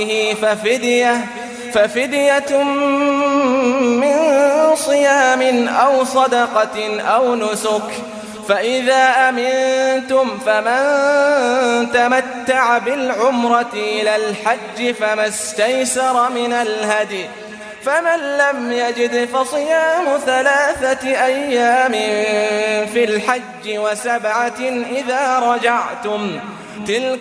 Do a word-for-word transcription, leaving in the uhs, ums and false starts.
ففدية, ففدية من صيام أو صدقة أو نسك، فإذا أمنتم فمن تمتع بالعمرة إلى الحج فما استيسر من الهدي، فمن لم يجد فصيام ثلاثة أيام في الحج وسبعة إذا رجعتم، تلك